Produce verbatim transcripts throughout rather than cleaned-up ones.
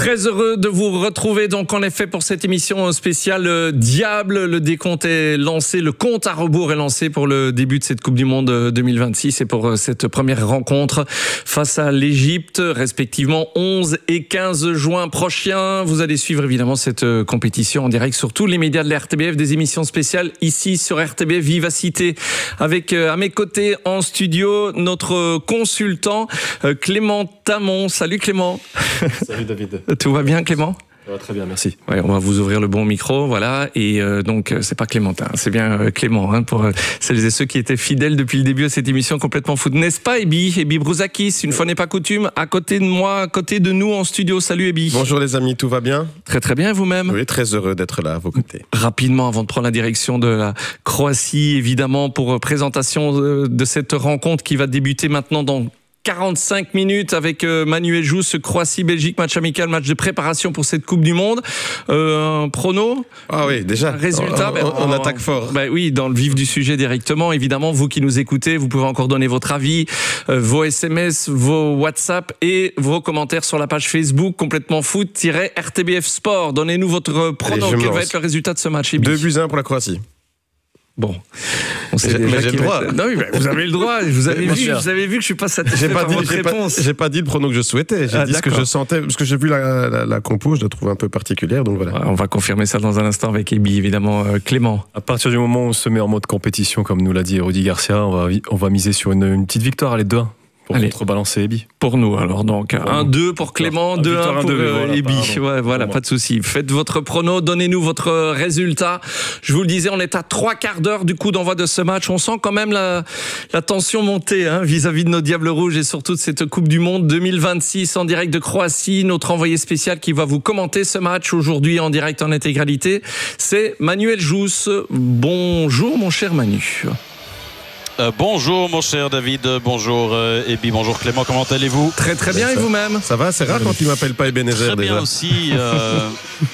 Très heureux de vous retrouver donc en effet pour cette émission spéciale euh, Diable. Le décompte est lancé, le compte à rebours est lancé pour le début de cette Coupe du Monde deux mille vingt-six et pour euh, cette première rencontre face à l'Égypte, respectivement onze et quinze juin prochains. Vous allez suivre évidemment cette euh, compétition en direct sur tous les médias de la R T B F, des émissions spéciales ici sur R T B F Vivacité avec euh, à mes côtés en studio notre consultant euh, Clément Tamon. Salut Clément. Salut David. Tout va bien Clément ? Ça va très bien, merci. Ouais, on va vous ouvrir le bon micro, voilà. Et euh, donc c'est pas Clémentin, c'est bien euh, Clément, hein, pour euh, celles et ceux qui étaient fidèles depuis le début à cette émission complètement foot, n'est-ce pas, Ebi Ebi Brouzakis, une fois n'est pas coutume, à côté de moi, à côté de nous en studio. Salut Ebi. Bonjour les amis, tout va bien ? Très très bien, vous-même ? Oui, très heureux d'être là à vos côtés. Rapidement, avant de prendre la direction de la Croatie, évidemment, pour présentation de, de cette rencontre qui va débuter maintenant dans quarante-cinq minutes avec euh, Manuel Jousse, Croatie-Belgique, match amical, match de préparation pour cette Coupe du Monde. Euh, un prono ? Ah oui, déjà. Un résultat, on, ben, on, on en, attaque fort. Ben oui, dans le vif du sujet directement. Évidemment, vous qui nous écoutez, vous pouvez encore donner votre avis, euh, vos S M S, vos WhatsApp et vos commentaires sur la page Facebook complètement foot-R T B F Sport. Donnez-nous votre prono. Allez, Quel va être le résultat de ce match ? deux buts à un pour la Croatie. Bon, on sait mais déjà mais j'ai le droit. Être... Non, oui, vous avez le droit. Vous avez vu, vous avez vu que je suis pas satisfait j'ai pas par dit, votre j'ai réponse. Pas, j'ai pas dit le prono que je souhaitais. J'ai ah, dit d'accord. ce que je sentais, parce que j'ai vu la, la, la compo, je la trouve un peu particulière, donc voilà. On va confirmer ça dans un instant avec Ebi, évidemment. Euh, Clément. À partir du moment où on se met en mode compétition, comme nous l'a dit Rudy Garcia, on va, on va miser sur une, une petite victoire, allez, deux un. Pour Allez. contrebalancer Ebi. Pour nous, alors donc. un deux pour Clément, deux un pour euh, Ebi. Ouais, voilà, pas de souci. Faites votre prono, donnez-nous votre résultat. Je vous le disais, on est à trois quarts d'heure du coup d'envoi de ce match. On sent quand même la, la tension monter hein, vis-à-vis de nos Diables Rouges et surtout de cette Coupe du Monde deux mille vingt-six en direct de Croatie. Notre envoyé spécial qui va vous commenter ce match aujourd'hui en direct en intégralité, c'est Manuel Jousse. Bonjour mon cher Manu. Euh, bonjour mon cher David, bonjour euh, Ebi, bonjour Clément, comment allez-vous ? Très très bien, et vous-même ? Ça va, c'est rare quand il m'appelle pas Ebenezer Très bien déjà. aussi. Euh...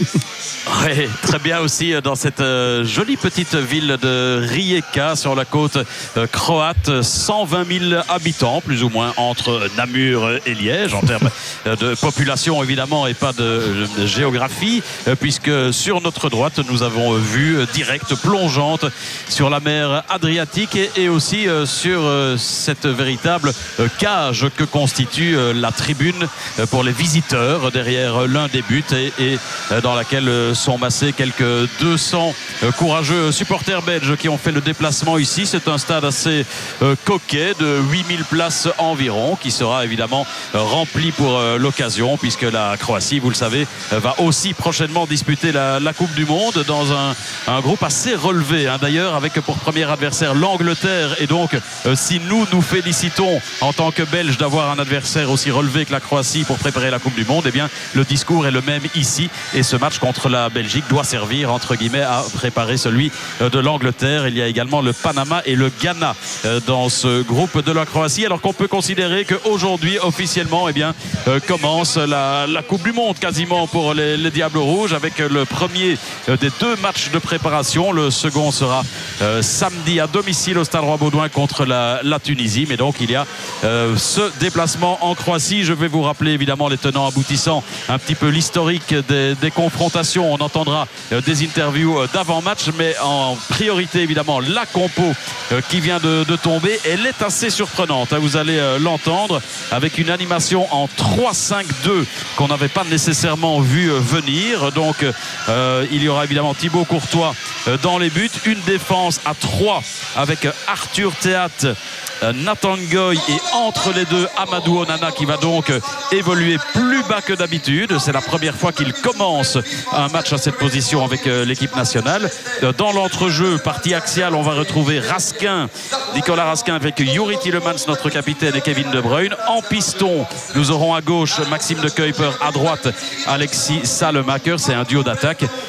ouais, très bien aussi dans cette euh, jolie petite ville de Rijeka sur la côte euh, croate, cent vingt mille habitants plus ou moins entre Namur et Liège en termes de population évidemment et pas de, de géographie euh, puisque sur notre droite nous avons vue directe plongeante sur la mer Adriatique et, et aussi euh, sur euh, cette véritable euh, cage que constitue euh, la tribune euh, pour les visiteurs derrière euh, l'un des buts et, et euh, dans laquelle euh, sont massés quelques deux cents euh, courageux supporters belges qui ont fait le déplacement ici. C'est un stade assez euh, coquet de huit mille places environ qui sera évidemment euh, rempli pour euh, l'occasion puisque la Croatie, vous le savez, euh, va aussi prochainement disputer la, la Coupe du Monde dans un, un groupe assez relevé hein, d'ailleurs avec pour premier adversaire l'Angleterre et donc euh, si nous nous félicitons en tant que Belges d'avoir un adversaire aussi relevé que la Croatie pour préparer la Coupe du Monde, eh bien le discours est le même ici et ce match contre la Belgique doit servir entre guillemets à préparer celui de l'Angleterre. Il y a également le Panama et le Ghana dans ce groupe de la Croatie alors qu'on peut considérer qu'aujourd'hui officiellement eh bien, euh, commence la, la Coupe du Monde quasiment pour les, les Diables Rouges avec le premier des deux matchs de préparation. Le second sera euh, samedi à domicile au Stade Roi-Baudouin contre la, la Tunisie mais donc il y a euh, ce déplacement en Croatie. Je vais vous rappeler évidemment les tenants aboutissants, un petit peu l'historique des, des confrontations. On entendra euh, des interviews euh, d'avant-match mais en priorité évidemment la compo euh, qui vient de, de tomber. Elle est assez surprenante hein, vous allez euh, l'entendre avec une animation en trois cinq deux qu'on n'avait pas nécessairement vu euh, venir. Donc euh, il y aura évidemment Thibaut Courtois euh, dans les buts, une défense à trois avec euh, Arthur Théat, Nathan Ngoy et entre les deux Amadou Onana qui va donc évoluer plus bas que d'habitude. C'est la première fois qu'il commence un match à cette position avec l'équipe nationale. Dans l'entrejeu, partie axiale, on va retrouver Raskin, Nicolas Raskin avec Yuri Tielemans, notre capitaine, et Kevin De Bruyne. En piston, nous aurons à gauche Maxime de Kuiper, à droite Alexis Salemaker. C'est un duo d'attaque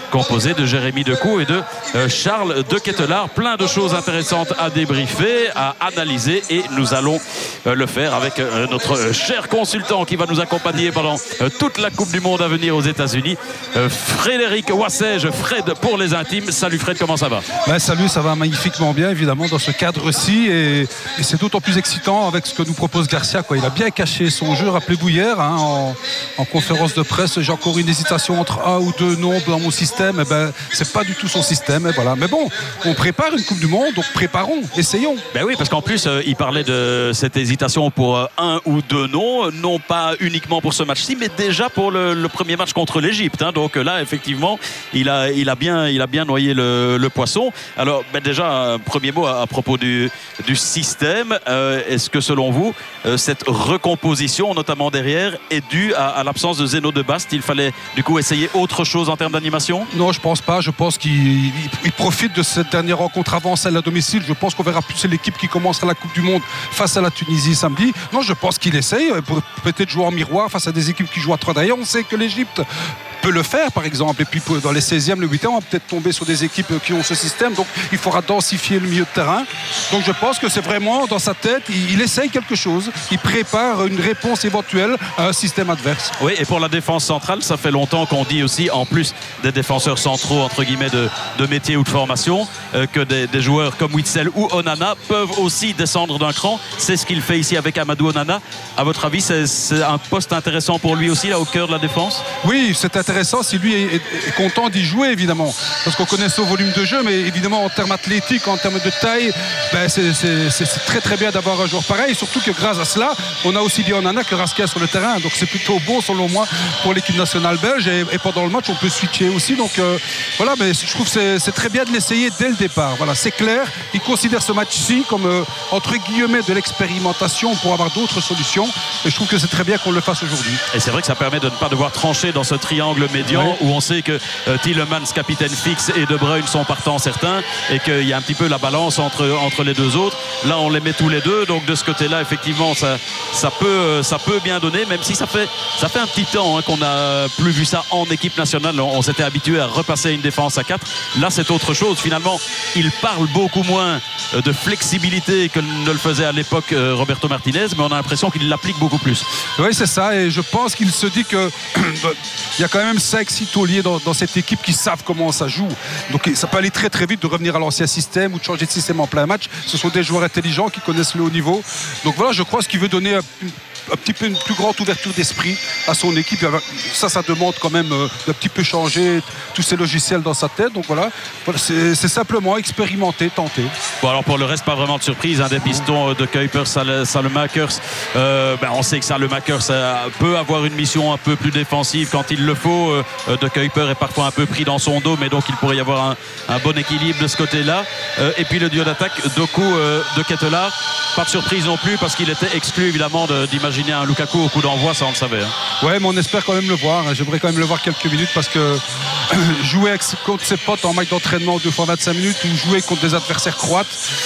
composé de Jérémy Decaux et de euh, Charles de Kettelard. Plein de choses intéressantes à débriefer, à analyser, et nous allons euh, le faire avec euh, notre euh, cher consultant qui va nous accompagner pendant euh, toute la Coupe du Monde à venir aux États-Unis, euh, Frédéric Wassège, Fred pour les intimes. Salut Fred, comment ça va? Ben, salut, ça va magnifiquement bien, évidemment, dans ce cadre-ci, et, et c'est d'autant plus excitant avec ce que nous propose Garcia, quoi. Il a bien caché son jeu, rappelez-vous hier, hein, en, en conférence de presse, j'ai encore une hésitation entre un ou deux noms dans mon système. Eh ben, c'est pas du tout son système, et voilà. Mais bon, on prépare une Coupe du Monde, donc préparons, essayons. Ben oui, parce qu'en plus, euh, il parlait de cette hésitation pour euh, un ou deux noms, non pas uniquement pour ce match-ci, mais déjà pour le, le premier match contre l'Égypte, hein. Donc là, effectivement, il a, il a, bien, il a bien noyé le, le poisson. Alors, ben déjà, un premier mot à, à propos du, du système. Euh, est-ce que, selon vous, euh, cette recomposition, notamment derrière, est due à, à l'absence de Zeno de Bast? Il fallait, du coup, essayer autre chose en termes d'animation? Non, je pense pas. Je pense qu'il il, il profite de cette dernière rencontre avant celle à domicile. Je pense qu'on verra plus l'équipe qui commencera la Coupe du Monde face à la Tunisie samedi. Non, je pense qu'il essaye pour peut-être jouer en miroir face à des équipes qui jouent à trois. D'ailleurs, on sait que l'Égypte peut le faire, par exemple, et puis dans les seizièmes, le huitième, on va peut-être tomber sur des équipes qui ont ce système, donc il faudra densifier le milieu de terrain. Donc je pense que c'est vraiment dans sa tête, il, il essaye quelque chose, il prépare une réponse éventuelle à un système adverse. Oui, et pour la défense centrale, ça fait longtemps qu'on dit aussi, en plus des défenseurs centraux entre guillemets de, de métier ou de formation, euh, que des, des joueurs comme Witsel ou Onana peuvent aussi descendre d'un cran. C'est ce qu'il fait ici avec Amadou Onana. À votre avis, c'est, c'est un poste intéressant pour lui aussi, là, au cœur de la défense? Oui, c'est intéressant si lui est, est, est content d'y jouer, évidemment, parce qu'on connaît son volume de jeu, mais évidemment en termes athlétiques, en termes de taille, ben c'est, c'est, c'est, c'est très très bien d'avoir un joueur pareil, surtout que grâce à cela, on a aussi bien Onana que Raskia sur le terrain, donc c'est plutôt bon selon moi pour l'équipe nationale belge, et, et pendant le match on peut switcher aussi, donc euh, voilà, mais je trouve que c'est, c'est très bien de l'essayer dès le départ. Voilà, c'est clair, il considère ce match-ci comme euh, entre guillemets de l'expérimentation pour avoir d'autres solutions, et je trouve que c'est très bien qu'on le fasse aujourd'hui. Et c'est vrai que ça permet de ne pas devoir trancher dans ce triangle médian, oui, où on sait que euh, Tielemans, capitaine fixe, et De Bruyne sont partants certains, et qu'il y a un petit peu la balance entre, entre les deux autres. Là on les met tous les deux, donc de ce côté-là effectivement ça, ça, peut, ça peut bien donner, même si ça fait, ça fait un petit temps hein, qu'on n'a plus vu ça en équipe nationale. On, on s'était habitué à repasser une défense à quatre. Là c'est autre chose, finalement il parle beaucoup moins de flexibilité que ne le faisait à l'époque euh, Roberto Martinez, mais on a l'impression qu'il l'applique beaucoup plus. Oui, c'est ça, et je pense qu'il se dit que il y a quand même cinq six tauliers dans, dans cette équipe qui savent comment ça joue, donc ça peut aller très très vite de revenir à l'ancien système ou de changer de système en plein match. Ce sont des joueurs intelligents qui connaissent le haut niveau, donc voilà, je crois ce qu'il veut donner un, un petit peu une plus grande ouverture d'esprit à son équipe. Ça, ça demande quand même euh, d'un petit peu changer tous ces logiciels dans sa tête, donc voilà, voilà c'est, c'est simplement expérimenter, tenter. Bon, alors pour le reste, pas vraiment de surprise, hein, des pistons de Kuipers, Salemakers, euh, ben on sait que Salemakers peut avoir une mission un peu plus défensive quand il le faut. euh, De Kuiper est parfois un peu pris dans son dos, mais donc il pourrait y avoir un, un bon équilibre de ce côté-là. Euh, et puis le duo d'attaque Doku euh, de Kettelard, pas de surprise non plus parce qu'il était exclu évidemment de, d'imaginer un Lukaku au coup d'envoi, ça on le savait. Hein. Ouais, mais on espère quand même le voir. J'aimerais quand même le voir quelques minutes parce que jouer avec, contre ses potes en match d'entraînement deux fois vingt-cinq minutes ou jouer contre des adversaires croates,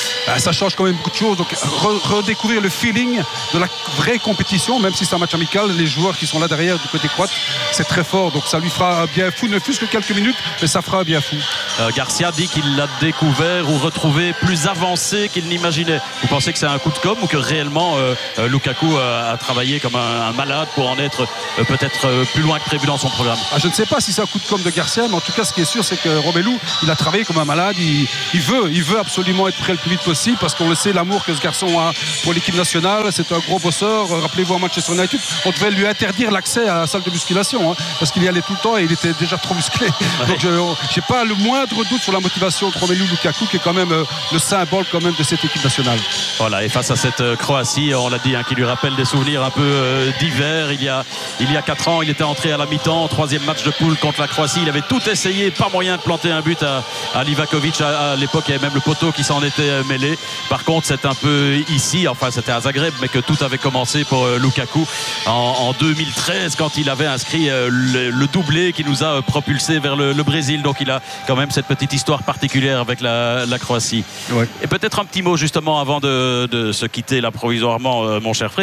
ça change quand même beaucoup de choses. Donc redécouvrir le feeling de la vraie compétition, même si c'est un match amical, les joueurs qui sont là derrière du côté croate, c'est très fort. Donc ça lui fera un bien fou, ne fût-ce que quelques minutes, mais ça fera un bien fou. Euh, Garcia dit qu'il l'a découvert ou retrouvé plus avancé qu'il n'imaginait. Vous pensez que c'est un coup de com' ou que réellement euh, euh, Lukaku a, a travaillé comme un, un malade pour en être euh, peut-être euh, plus loin que prévu dans son programme? Ah, je ne sais pas si c'est un coup de com' de Garcia, mais en tout cas ce qui est sûr c'est que Romelu, il a travaillé comme un malade, il, il, veut, il veut absolument être prêt le plus vite possible parce qu'on le sait, l'amour que ce garçon a pour l'équipe nationale, c'est un gros bosseur. Rappelez-vous à Manchester United, on devait lui interdire l'accès à la salle de musculation hein, parce qu'il y allait tout le temps et il était déjà trop musclé. Ouais. Donc je n'ai pas le moindre doute sur la motivation de Romelu Lukaku qui est quand même euh, le symbole quand même de cette équipe nationale. Voilà, et face à cette euh, Croatie, on l'a dit, hein, qui lui rappelle des souvenirs un peu euh, d'hiver. Il y a il y a quatre ans, il était entré à la mi-temps, troisième match de poule contre la Croatie. Il avait tout essayé, pas moyen de planter un but à, à Livakovic. À, à l'époque, il y avait même le poteau qui s'en était euh, mêlé. Par contre, c'est un peu ici, enfin c'était à Zagreb, mais que tout avait commencé pour euh, Lukaku en, en deux mille treize quand il avait inscrit euh, le, le doublé qui nous a euh, propulsé vers le, le Brésil. Donc il a quand même cette petite histoire particulière avec la, la Croatie. Ouais. Et peut-être un petit mot justement avant de, de se quitter là provisoirement, euh, mon cher Fred, sur cette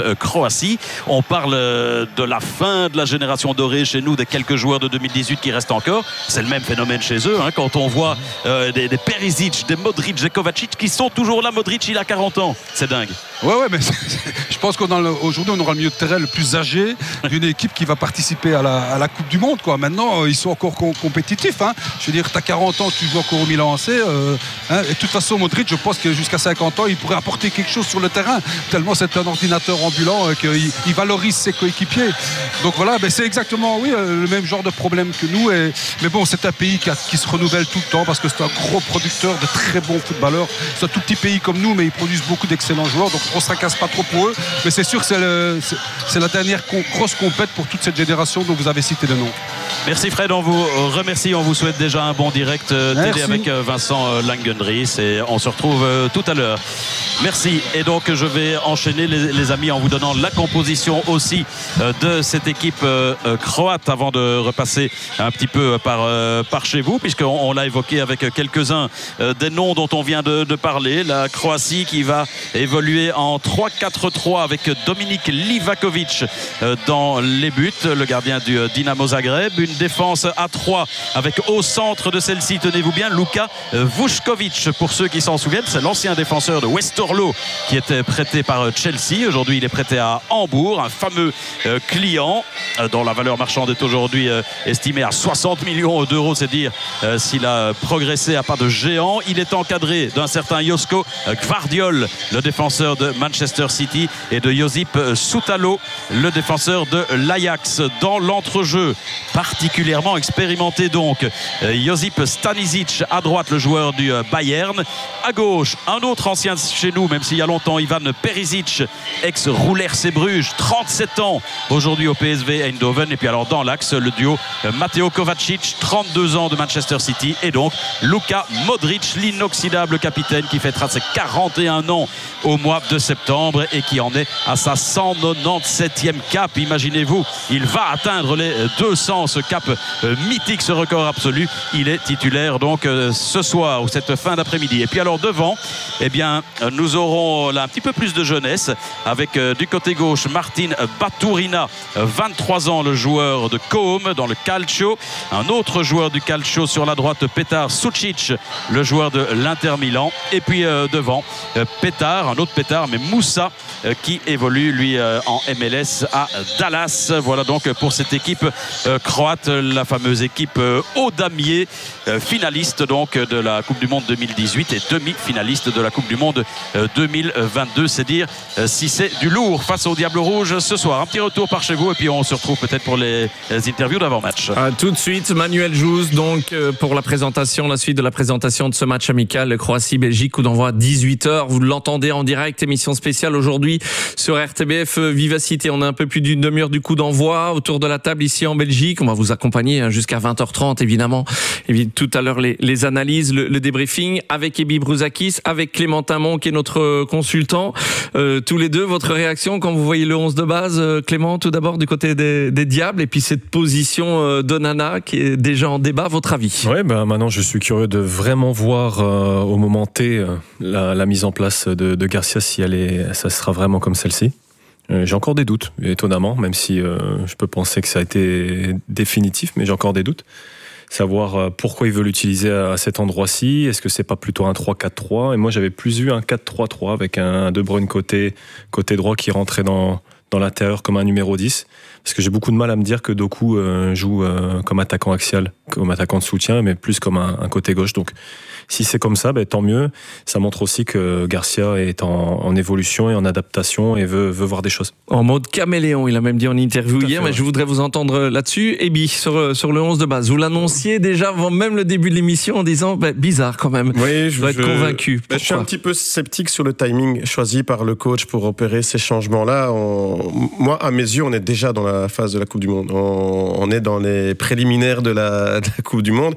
Croatie. On parle de la fin de la génération dorée chez nous, des quelques joueurs de deux mille dix-huit qui restent encore. C'est le même phénomène chez eux, hein, quand on voit euh, des, des Perisic, des Modric, des Kovacic qui sont toujours là. Modric, il a quarante ans. C'est dingue. Ouais, ouais, mais je pense qu'aujourd'hui, on aura le milieu de terrain le plus âgé d'une équipe qui va participer à la, à la Coupe du Monde, quoi. Maintenant, ils sont encore com- compétitifs, hein. Je veux dire, tu as quarante ans, tu joues encore au Milan A C. Euh, hein, et de toute façon, Modric, je pense que jusqu'à cinquante ans, il pourrait apporter quelque chose sur le terrain, tellement c'est un ordinateur ambulant euh, qu'il il valorise ses coéquipiers. Donc voilà, ben c'est exactement, oui, euh, le même genre de problème que nous. Et, mais bon, c'est un pays qui, a, qui se renouvelle tout le temps parce que c'est un gros producteur de très bons footballeurs. C'est un tout petit pays comme nous, mais ils produisent beaucoup d'excellents joueurs. Donc on ne se tracasse pas trop pour eux. Mais c'est sûr que c'est, le, c'est, c'est la dernière con, grosse compète pour toute cette génération dont vous avez cité le nom. Merci Fred, on vous remercie. On vous souhaite déjà un bon direct euh, télé avec euh, Vincent euh, Langendries. Et on se retrouve euh, tout à l'heure. Merci. Et donc je vais enchaîner les, les amis en vous donnant la composition aussi euh, de cette équipe euh, euh, croate avant de repasser un petit peu par, euh, par chez vous, puisqu'on on l'a évoqué avec quelques-uns euh, des noms dont on vient de, de parler. La Croatie qui va évoluer en trois quatre trois avec Dominik Livakovic euh, dans les buts, le gardien du euh, Dinamo Zagreb. Une défense à trois avec au centre de celle-ci, tenez-vous bien, Luka Vušković. Pour ceux qui s'en souviennent, c'est l'ancien défenseur de Westerlo qui était prêté par Chelsea. Aujourd'hui, il est prêté à Hambourg, un fameux euh, client euh, dont la valeur marchande est aujourd'hui euh, estimée à soixante millions d'euros. C'est dire euh, s'il a progressé à pas de géant. Il est encadré d'un certain Josko Gvardiol, le défenseur de Manchester City, et de Josip Soutalo, le défenseur de l'Ajax. Dans l'entrejeu, particulièrement expérimenté donc, Josip Stanisic à droite, le joueur du Bayern. À gauche, un autre ancien chez nous, même s'il y a longtemps, Ivan Perisic, ex-Roulers et Bruges, trente-sept ans aujourd'hui au P S V Eindhoven. Et puis alors dans l'axe, le duo Mateo Kovacic, trente-deux ans de Manchester City, et donc Luka Modric, l'inoxydable capitaine qui fêtera ses quarante et un ans au mois de septembre et qui en est à sa cent quatre-vingt-dix-septième cape. Imaginez-vous, il va atteindre les deux cents, ce cap euh, mythique, ce record absolu. Il est titulaire donc euh, ce soir ou cette fin d'après-midi. Et puis alors devant, eh bien, nous aurons là un petit peu plus de jeunesse avec euh, du côté gauche Martin Baturina, vingt-trois ans, le joueur de Côme dans le Calcio. Un autre joueur du Calcio sur la droite, Petar Sucic, le joueur de l'Inter Milan. Et puis euh, devant, euh, Petar, un autre Petar, mais Moussa, euh, qui évolue lui euh, en M L S à Dallas. Voilà donc pour cette équipe euh, croate, la fameuse équipe euh, au damier, euh, finaliste donc de la Coupe du Monde deux mille dix-huit et demi-finaliste de la Coupe du Monde euh, deux mille vingt-deux. C'est dire euh, si c'est du lourd face au Diable Rouge ce soir. Un petit retour par chez vous et puis on se retrouve peut-être pour les, les interviews d'avant-match. À tout de suite, Manuel Jouze donc euh, pour la présentation, la suite de la présentation de ce match amical Croatie-Belgique, coup d'envoi à dix-huit heures. Vous l'entendez en direct, émission spéciale aujourd'hui sur R T B F Vivacité. On a un peu plus d'une demi-heure du coup d'envoi autour de la table ici en Belgique. On va vous accompagner jusqu'à vingt heures trente évidemment. Et tout à l'heure les, les analyses, le, le débriefing avec Ebi Brouzakis, avec Clémentin Mon qui est notre consultant. Euh, tous les deux, votre réaction quand vous voyez le onze de base, euh, Clément, tout d'abord du côté des, des Diables, et puis cette position euh, d'Onana qui est déjà en débat, votre avis? Ouais, ben maintenant je suis curieux de vraiment voir euh, au moment T euh, la, la mise en place de, de Garcia, si elle est, ça sera vraiment comme celle-ci. Euh, j'ai encore des doutes, étonnamment, même si euh, je peux penser que ça a été définitif, mais j'ai encore des doutes. Savoir euh, pourquoi il veut l'utiliser à, à cet endroit-ci. Est-ce que c'est pas plutôt un trois quatre trois? Et moi, j'avais plus vu un quatre trois trois avec un, un De Bruyne côté, côté droit qui rentrait dans, dans l'intérieur comme un numéro dix. Parce que j'ai beaucoup de mal à me dire que Doku euh, joue euh, comme attaquant axial, comme attaquant de soutien, mais plus comme un, un côté gauche. Donc, si c'est comme ça, ben, tant mieux. Ça montre aussi que Garcia est en, en évolution et en adaptation et veut, veut voir des choses. En mode caméléon, il a même dit en interview hier, fait, mais ouais. Je voudrais vous entendre là-dessus. Ebi, sur, sur le onze de base, vous l'annonciez déjà avant même le début de l'émission en disant ben, bizarre quand même. Oui, je dois être je, convaincu. Ben, je suis un petit peu sceptique sur le timing choisi par le coach pour opérer ces changements-là. On, moi, à mes yeux, on est déjà dans la phase de la Coupe du Monde. On, on est dans les préliminaires de la, de la Coupe du Monde.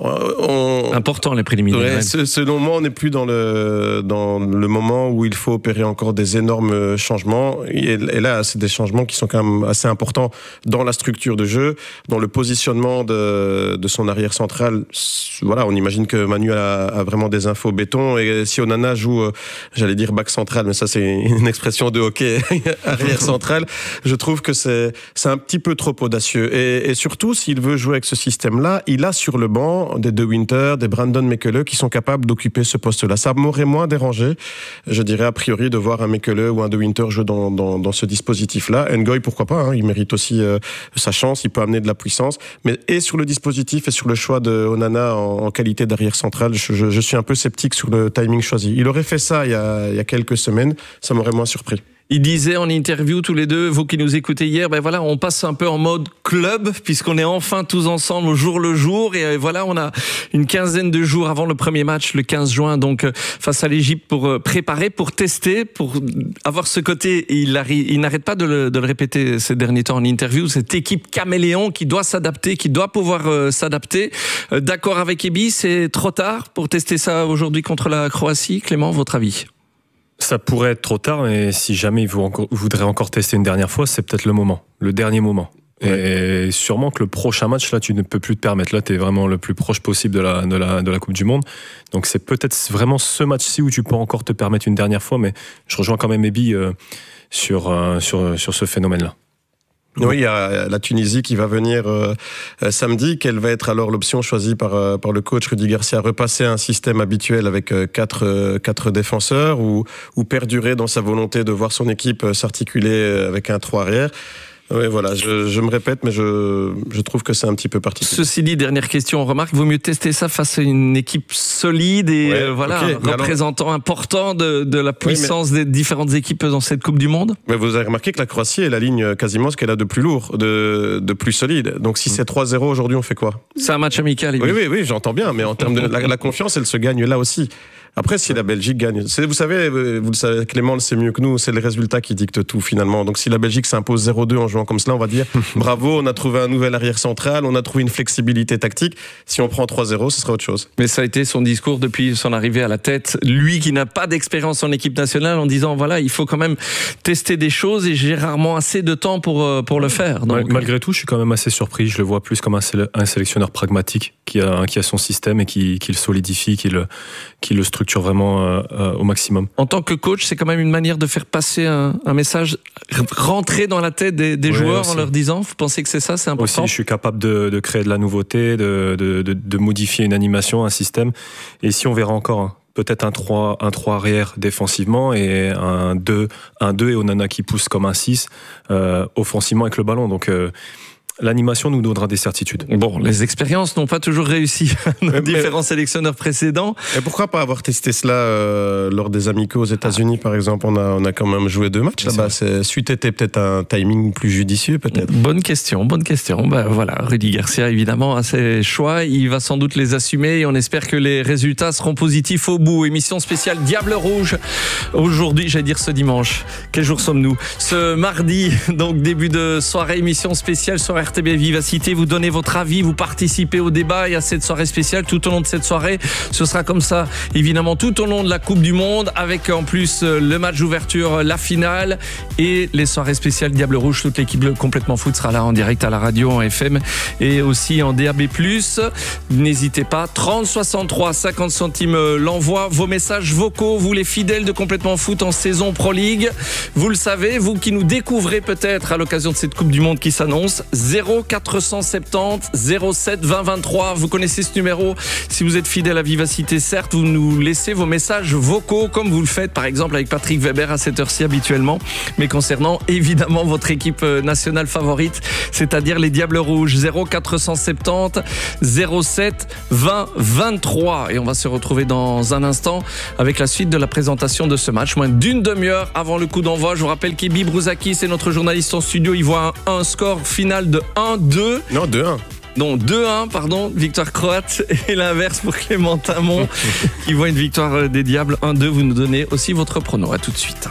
On... Important les préliminaires. Ouais, ouais. Selon moi, on n'est plus dans le, dans le moment où il faut opérer encore des énormes changements. Et, et là, c'est des changements qui sont quand même assez importants dans la structure de jeu, dans le positionnement de, de son arrière central. Voilà, on imagine que Manu a, a vraiment des infos béton. Et si Onana joue, euh, j'allais dire back central, mais ça c'est une expression de hockey, arrière central, je trouve que c'est, c'est un petit peu trop audacieux. Et, et surtout, s'il veut jouer avec ce système-là, il a sur le banc des De Winter, des Brandon Mekele qui sont capables d'occuper ce poste-là. Ça m'aurait moins dérangé, je dirais a priori, de voir un Mekele ou un De Winter jouer dans, dans, dans ce dispositif-là. Ngoy, pourquoi pas, hein, il mérite aussi euh, sa chance, il peut amener de la puissance. Mais et sur le dispositif et sur le choix de Onana en, en qualité d'arrière central, je, je, je suis un peu sceptique sur le timing choisi. Il aurait fait ça il y a, il y a quelques semaines, ça m'aurait moins surpris. Ils disaient en interview tous les deux, vous qui nous écoutez hier, ben voilà, on passe un peu en mode club puisqu'on est enfin tous ensemble au jour le jour et voilà, on a une quinzaine de jours avant le premier match, le quinze juin, donc face à l'Égypte pour préparer, pour tester, pour avoir ce côté. Il, arrive, il n'arrête pas de le, de le répéter ces derniers temps en interview, cette équipe caméléon qui doit s'adapter, qui doit pouvoir euh, s'adapter. Euh, d'accord avec Ebi, c'est trop tard pour tester ça aujourd'hui contre la Croatie. Clément, votre avis ? Ça pourrait être trop tard, mais si jamais il voudrait encore tester une dernière fois, c'est peut-être le moment, le dernier moment. Ouais. Et sûrement que le prochain match, là, tu ne peux plus te permettre. Là, tu es vraiment le plus proche possible de la, de, la, de la Coupe du Monde. Donc, c'est peut-être vraiment ce match-ci où tu peux encore te permettre une dernière fois, mais je rejoins quand même Ebi euh, sur, euh, sur, sur ce phénomène-là. Oui, il y a la Tunisie qui va venir euh, samedi. Quelle va être alors l'option choisie par, euh, par le coach Rudy Garcia ? Repasser un système habituel avec euh, quatre, euh, quatre défenseurs ou, ou perdurer dans sa volonté de voir son équipe s'articuler avec un trois arrière ? Oui, voilà, je, je me répète, mais je, je trouve que c'est un petit peu particulier. Ceci dit, dernière question, on remarque, vaut mieux tester ça face à une équipe solide et ouais, euh, voilà, okay, représentant alors... important de, de la puissance oui, mais... des différentes équipes dans cette Coupe du Monde. Mais vous avez remarqué que la Croatie est la ligne quasiment ce qu'elle a de plus lourd, de, de plus solide. Donc si c'est trois zéro aujourd'hui, on fait quoi ? C'est un match amical. Oui, oui, oui, j'entends bien, mais en termes de la, la confiance, elle se gagne là aussi. Après, si la Belgique gagne, c'est, vous savez, vous le savez, Clément le sait mieux que nous, c'est le résultat qui dicte tout finalement. Donc si la Belgique s'impose zéro deux en jouant comme cela, on va dire bravo, on a trouvé un nouvel arrière central, on a trouvé une flexibilité tactique. Si on prend trois zéro, ce sera autre chose. Mais ça a été son discours depuis son arrivée à la tête. Lui qui n'a pas d'expérience en équipe nationale, en disant voilà, il faut quand même tester des choses et j'ai rarement assez de temps pour, pour le faire. Donc... Malgré tout, je suis quand même assez surpris. Je le vois plus comme un, sé- un sélectionneur pragmatique qui a, qui a son système et qui, qui le solidifie, qui le, qui le structure vraiment euh, euh, au maximum. En tant que coach, c'est quand même une manière de faire passer un, un message, rentrer dans la tête des, des oui, joueurs aussi. En leur disant, vous pensez que c'est ça, c'est important ? Aussi, je suis capable de, de créer de la nouveauté, de, de, de, de modifier une animation, un système. Et si on verra encore hein, peut-être un trois, un trois arrière défensivement et un deux, un deux et Onana qui pousse comme un six euh, offensivement avec le ballon. Donc euh, l'animation nous donnera des certitudes. Bon, les expériences n'ont pas toujours réussi à nos mais, différents sélectionneurs précédents. Et pourquoi pas avoir testé cela euh, lors des amicaux aux États-Unis, par exemple ? On a, on a quand même joué deux matchs c'est là-bas. C'est, suite était peut-être un timing plus judicieux, peut-être. Bonne question, bonne question. Ben voilà, Rudy Garcia, évidemment, a ses choix. Il va sans doute les assumer et on espère que les résultats seront positifs au bout. Émission spéciale Diable Rouge. Aujourd'hui, j'allais dire ce dimanche. Quel jour sommes-nous ? Ce mardi, donc début de soirée, émission spéciale sur R T B Vivacité, vous donnez votre avis, vous participez au débat et à cette soirée spéciale. Tout au long de cette soirée, ce sera comme ça, évidemment, tout au long de la Coupe du Monde, avec en plus le match d'ouverture, la finale et les soirées spéciales Diable Rouge. Toute l'équipe Complètement Foot sera là en direct à la radio, en F M et aussi en D A B plus. N'hésitez pas, trente soixante-trois cinquante centimes l'envoi, vos messages vocaux, vous les fidèles de Complètement Foot en saison Pro League. Vous le savez, vous qui nous découvrez peut-être à l'occasion de cette Coupe du Monde qui s'annonce, zéro quatre cent soixante-dix zéro sept vingt vingt-trois. Vous connaissez ce numéro. Si vous êtes fidèle à Vivacité, certes, vous nous laissez vos messages vocaux comme vous le faites par exemple avec Patrick Weber à cette heure-ci habituellement. Mais concernant évidemment votre équipe nationale favorite, c'est-à-dire les Diables Rouges, zéro quatre cent soixante-dix zéro sept vingt vingt-trois. Et on va se retrouver dans un instant avec la suite de la présentation de ce match. Moins d'une demi-heure avant le coup d'envoi. Je vous rappelle qu'Ebi Brouzakis, c'est notre journaliste en studio. Il voit un, un score final de un deux. Non, deux un. Non, deux un, pardon, victoire croate, et l'inverse pour Clément Tamon qui voit une victoire des Diables un deux. Vous nous donnez aussi votre prono. À tout de suite.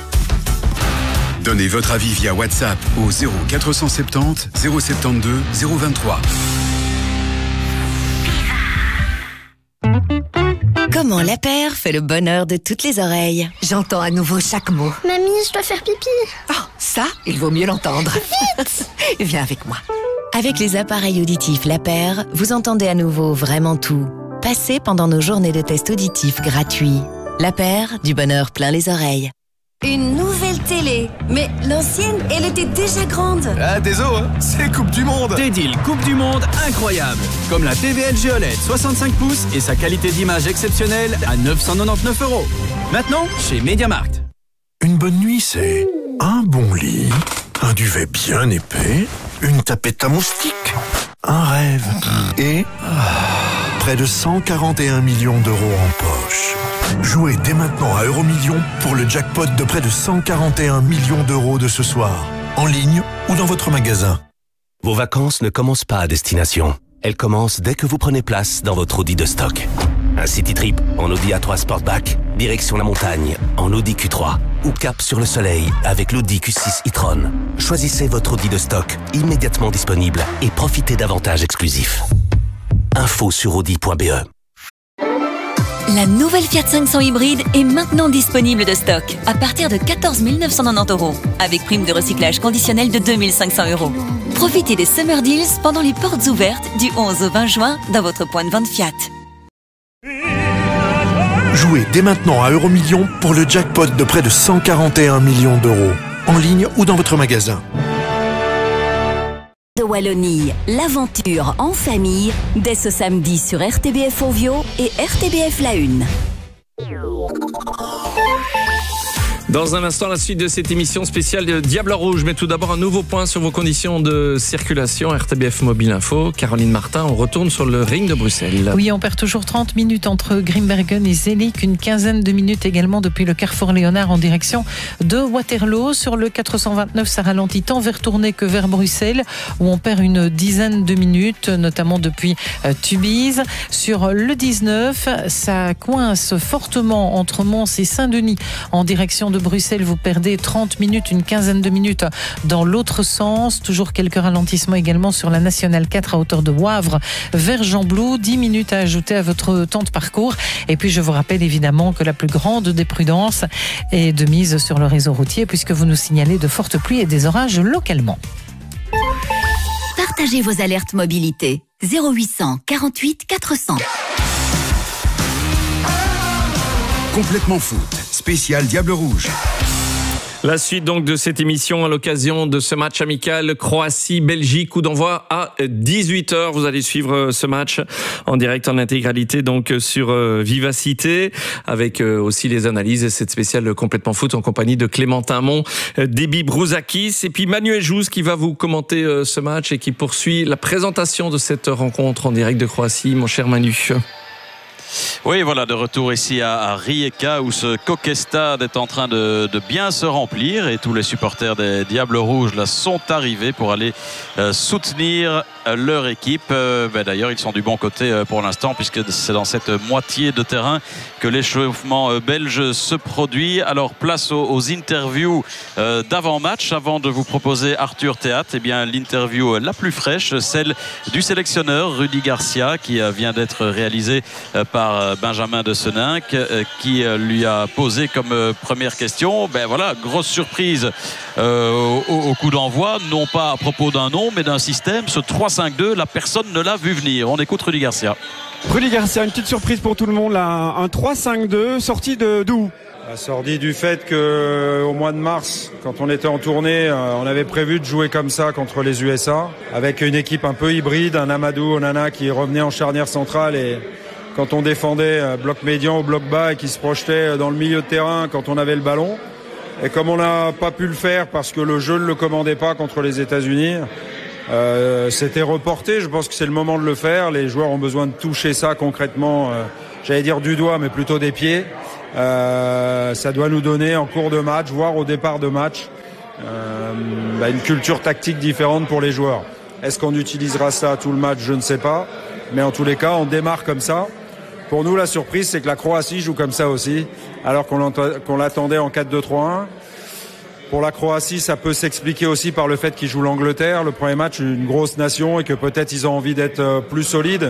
Donnez votre avis via WhatsApp au zéro quatre cent soixante-dix zéro soixante-douze zéro vingt-trois. Comment la paire fait le bonheur de toutes les oreilles. J'entends à nouveau chaque mot. Mamie, je dois faire pipi. Oh, ça, il vaut mieux l'entendre. Vite. Viens avec moi. Avec les appareils auditifs La Paire, vous entendez à nouveau vraiment tout. Passez pendant nos journées de tests auditifs gratuits. La Paire, du bonheur plein les oreilles. Une nouvelle télé. Mais l'ancienne, elle était déjà grande. Ah, désolé, hein, c'est Coupe du Monde. Des deals Coupe du Monde incroyables. Comme la T V L G O L E D soixante-cinq pouces et sa qualité d'image exceptionnelle à neuf cent quatre-vingt-dix-neuf euros. Maintenant, chez MediaMarkt. Une bonne nuit, c'est un bon lit, un duvet bien épais, une tapette à moustiques, un rêve et près de cent quarante et un millions d'euros en poche. Jouez dès maintenant à Euromillions pour le jackpot de près de cent quarante et un millions d'euros de ce soir, en ligne ou dans votre magasin. Vos vacances ne commencent pas à destination. Elles commencent dès que vous prenez place dans votre Audi de stock. Un city trip en Audi A trois Sportback, direction la montagne en Audi Q trois ou cap sur le soleil avec l'Audi Q six e-tron. Choisissez votre Audi de stock immédiatement disponible et profitez d'avantages exclusifs. Info sur audi point b e. La nouvelle Fiat cinq cents hybride est maintenant disponible de stock à partir de quatorze mille neuf cent quatre-vingt-dix euros avec prime de recyclage conditionnelle de deux mille cinq cents euros. Profitez des Summer Deals pendant les portes ouvertes du onze au vingt juin dans votre point de vente Fiat. Jouez dès maintenant à Euromillions pour le jackpot de près de cent quarante et un millions d'euros, en ligne ou dans votre magasin. De Wallonie, l'aventure en famille, dès ce samedi sur R T B F Ovio et R T B F La Une. Dans un instant, la suite de cette émission spéciale de Diable Rouge. Mais tout d'abord, un nouveau point sur vos conditions de circulation. R T B F Mobile Info. Caroline Martin, on retourne sur le ring de Bruxelles. Oui, on perd toujours trente minutes entre Grimbergen et Zelik. Une quinzaine de minutes également depuis le carrefour Léonard en direction de Waterloo. Sur le quatre cent vingt-neuf, ça ralentit tant vers Tournai que vers Bruxelles, où on perd une dizaine de minutes, notamment depuis Tubize. Sur le dix-neuf, ça coince fortement entre Mons et Saint-Denis en direction de Bruxelles. Vous perdez trente minutes, une quinzaine de minutes dans l'autre sens. Toujours quelques ralentissements également sur la Nationale quatre à hauteur de Wavre vers Jean-Blou. dix minutes à ajouter à votre temps de parcours. Et puis je vous rappelle évidemment que la plus grande des prudences est de mise sur le réseau routier puisque vous nous signalez de fortes pluies et des orages localement. Partagez vos alertes mobilité. zéro huit cent quarante-huit quatre cents. Complètement foot, spécial Diable Rouge. La suite donc de cette émission à l'occasion de ce match amical Croatie-Belgique, coup d'envoi à dix-huit heures. Vous allez suivre ce match en direct, en intégralité, donc sur Vivacité, avec aussi les analyses et cette spéciale Complètement Foot en compagnie de Clémentin Mont, Déby Brouzakis et puis Manuel Jouze qui va vous commenter ce match et qui poursuit la présentation de cette rencontre en direct de Croatie. Mon cher Manu. Oui, voilà, de retour ici à, à Rijeka où ce Kokestad est en train de, de bien se remplir et tous les supporters des Diables Rouges là sont arrivés pour aller euh, soutenir euh, leur équipe. Euh, ben, d'ailleurs, ils sont du bon côté euh, pour l'instant puisque c'est dans cette moitié de terrain que l'échauffement euh, belge se produit. Alors, place aux, aux interviews euh, d'avant-match. Avant de vous proposer Arthur Théâtre, eh bien, l'interview la plus fraîche, celle du sélectionneur Rudy Garcia qui euh, vient d'être réalisée euh, par Benjamin de Seninck qui lui a posé comme première question, ben voilà, grosse surprise euh, au, au coup d'envoi, non pas à propos d'un nom mais d'un système, ce trois cinq deux, la personne ne l'a vu venir. On écoute Rudy Garcia. Rudy Garcia, une petite surprise pour tout le monde là, un trois cinq deux sorti de d'où? Sorti du fait qu'au mois de mars, quand on était en tournée, on avait prévu de jouer comme ça contre les U S A, avec une équipe un peu hybride, un Amadou Onana qui revenait en charnière centrale et quand on défendait bloc médian ou bloc bas et qui se projetait dans le milieu de terrain quand on avait le ballon. Et comme on n'a pas pu le faire parce que le jeu ne le commandait pas contre les États-Unis, euh, c'était reporté. Je pense que c'est le moment de le faire. Les joueurs ont besoin de toucher ça concrètement, euh, j'allais dire du doigt, mais plutôt des pieds. Euh, ça doit nous donner en cours de match, voire au départ de match, euh, bah une culture tactique différente pour les joueurs. Est-ce qu'on utilisera ça tout le match? Je ne sais pas. Mais en tous les cas, on démarre comme ça. Pour nous, la surprise, c'est que la Croatie joue comme ça aussi, alors qu'on qu'on l'attendait en quatre deux trois un. Pour la Croatie, ça peut s'expliquer aussi par le fait qu'ils jouent l'Angleterre, le premier match, une grosse nation, et que peut-être ils ont envie d'être plus solides,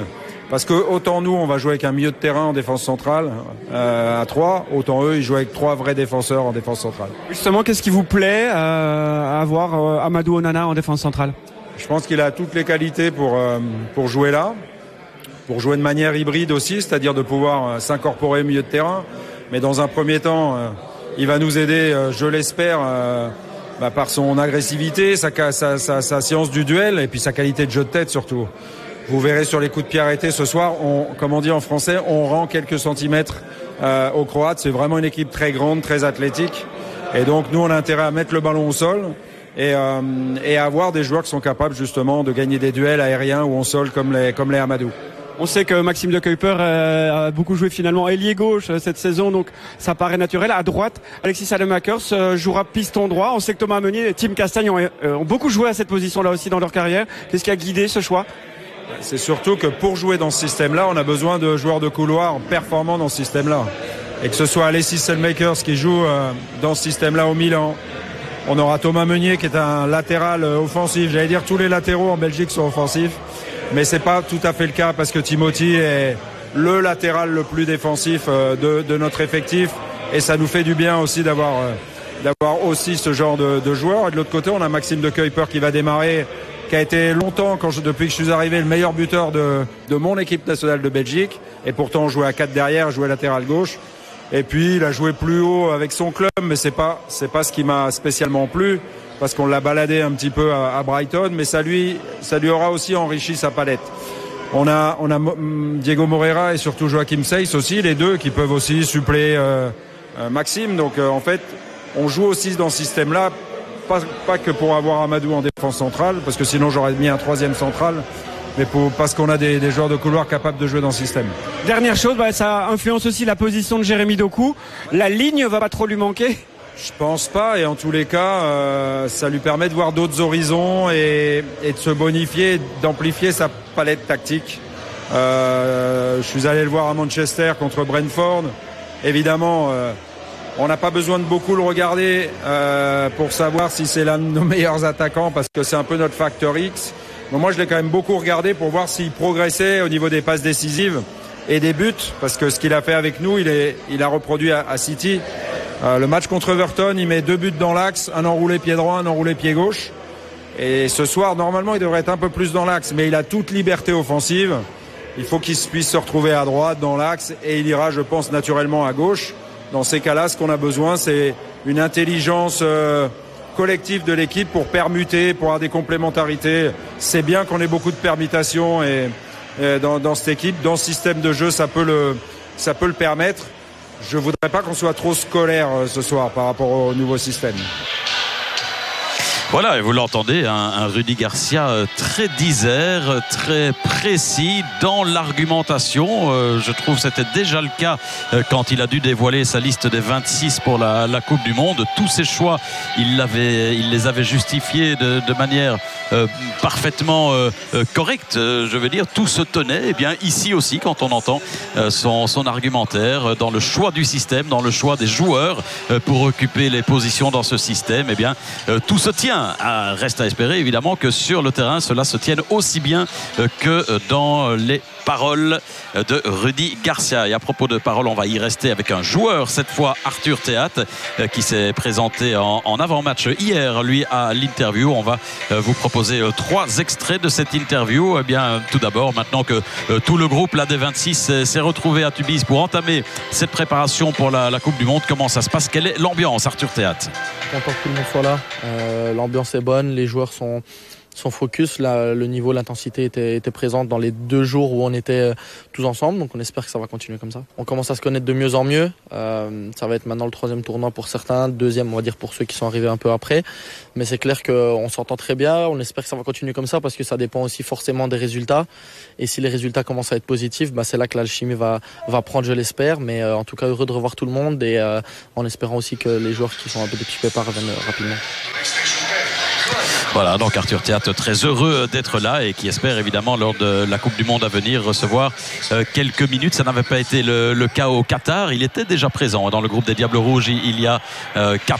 Parce que autant nous, on va jouer avec un milieu de terrain en défense centrale euh, à trois, autant eux, ils jouent avec trois vrais défenseurs en défense centrale. Justement, qu'est-ce qui vous plaît euh, à avoir euh, Amadou Onana en défense centrale? Je pense qu'il a toutes les qualités pour, euh, pour jouer là, pour jouer de manière hybride aussi, c'est-à-dire de pouvoir euh, s'incorporer au milieu de terrain. Mais dans un premier temps, euh, il va nous aider, euh, je l'espère, euh, bah, par son agressivité, sa, sa, sa, sa science du duel et puis sa qualité de jeu de tête surtout. Vous verrez sur les coups de pied arrêtés ce soir, on, comme on dit en français, on rend quelques centimètres euh, aux Croates. C'est vraiment une équipe très grande, très athlétique. Et donc nous, on a intérêt à mettre le ballon au sol et, euh, et à avoir des joueurs qui sont capables justement de gagner des duels aériens ou en sol comme les, comme les Amadou. On sait que Maxime de Kuyper euh, a beaucoup joué finalement ailier gauche euh, cette saison, donc ça paraît naturel. À droite, Alexis Saelemaekers euh, jouera piston droit. On sait que Thomas Meunier et Tim Castagne ont, euh, ont beaucoup joué à cette position-là aussi dans leur carrière. Qu'est-ce qui a guidé ce choix? C'est surtout que pour jouer dans ce système-là, on a besoin de joueurs de couloir performants dans ce système-là. Et que ce soit Alexis Saelemaekers qui joue euh, dans ce système-là au Milan. On aura Thomas Meunier qui est un latéral euh, offensif. J'allais dire tous les latéraux en Belgique sont offensifs. Mais c'est pas tout à fait le cas parce que Timothy est le latéral le plus défensif euh, de, de notre effectif. Et ça nous fait du bien aussi d'avoir, euh, d'avoir aussi ce genre de, de joueurs. Et de l'autre côté, on a Maxime de Kuyper qui va démarrer, qui a été longtemps, quand je, depuis que je suis arrivé, le meilleur buteur de, de mon équipe nationale de Belgique. Et pourtant, on jouait à quatre derrière, jouait latéral gauche. Et puis, il a joué plus haut avec son club, mais c'est pas, c'est pas ce qui m'a spécialement plu, parce qu'on l'a baladé un petit peu à, à Brighton, mais ça lui, ça lui aura aussi enrichi sa palette. On a, on a Diego Moreira et surtout Joachim Seyss aussi, les deux qui peuvent aussi suppléer euh, euh, Maxime. Donc, euh, en fait, on joue aussi dans ce système-là. Pas, pas que pour avoir Amadou en défense centrale, parce que sinon j'aurais mis un troisième central, mais pour, parce qu'on a des, des joueurs de couloir capables de jouer dans ce système. Dernière chose, bah, ça influence aussi la position de Jérémy Doku. La ligne va pas trop lui manquer? Je pense pas, et en tous les cas, euh, ça lui permet de voir d'autres horizons et, et de se bonifier, d'amplifier sa palette tactique. Euh, je suis allé le voir à Manchester contre Brentford. Évidemment, euh, on n'a pas besoin de beaucoup le regarder euh, pour savoir si c'est l'un de nos meilleurs attaquants, parce que c'est un peu notre facteur X. Mais moi, je l'ai quand même beaucoup regardé pour voir s'il progressait au niveau des passes décisives et des buts, parce que ce qu'il a fait avec nous, il, est, il a reproduit à, à City. Euh, le match contre Everton, il met deux buts dans l'axe, un enroulé pied droit, un enroulé pied gauche. Et ce soir, normalement, il devrait être un peu plus dans l'axe, mais il a toute liberté offensive. Il faut qu'il puisse se retrouver à droite, dans l'axe, et il ira, je pense, naturellement à gauche. Dans ces cas-là, ce qu'on a besoin, c'est une intelligence euh, collective de l'équipe pour permuter, pour avoir des complémentarités. C'est bien qu'on ait beaucoup de permutations et, et dans, dans cette équipe, dans ce système de jeu, ça peut le, ça peut le permettre. Je voudrais pas qu'on soit trop scolaire euh, ce soir par rapport au nouveau système. Voilà, et vous l'entendez, un, un Rudy Garcia très disert, très précis dans l'argumentation. Euh, je trouve que c'était déjà le cas euh, quand il a dû dévoiler sa liste des vingt-six pour la, la Coupe du Monde. Tous ses choix, il, l'avait, il les avait justifiés de, de manière euh, parfaitement euh, correcte. Euh, je veux dire, tout se tenait. Et bien ici aussi, quand on entend euh, son, son argumentaire dans le choix du système, dans le choix des joueurs euh, pour occuper les positions dans ce système, eh bien euh, tout se tient. Ah, reste à espérer évidemment que sur le terrain cela se tienne aussi bien que dans les paroles de Rudy Garcia. Et à propos de paroles, on va y rester avec un joueur, cette fois Arthur Théat, qui s'est présenté en, en avant-match hier, lui, à l'interview. On va vous proposer trois extraits de cette interview. Eh bien, tout d'abord, maintenant que tout le groupe là, des vingt-six s'est retrouvé à Tubize pour entamer cette préparation pour la, la Coupe du Monde, comment ça se passe? Quelle est l'ambiance, Arthur Théat? Content que tout le monde soit là. Euh, l'ambiance est bonne, les joueurs sont... son focus, là, le niveau, l'intensité était, était présente dans les deux jours où on était tous ensemble, donc on espère que ça va continuer comme ça. On commence à se connaître de mieux en mieux, euh, ça va être maintenant le troisième tournoi pour certains, deuxième on va dire pour ceux qui sont arrivés un peu après, mais c'est clair qu'on s'entend très bien, on espère que ça va continuer comme ça parce que ça dépend aussi forcément des résultats, et si les résultats commencent à être positifs, bah c'est là que l'alchimie va, va prendre, je l'espère, mais euh, en tout cas heureux de revoir tout le monde et euh, en espérant aussi que les joueurs qui sont un peu des petits pépins reviennent rapidement. Voilà, donc Arthur Théat très heureux d'être là et qui espère évidemment lors de la Coupe du Monde à venir recevoir euh, quelques minutes. Ça n'avait pas été le, le cas au Qatar. Il était déjà présent dans le groupe des Diables Rouges il y a euh, quatre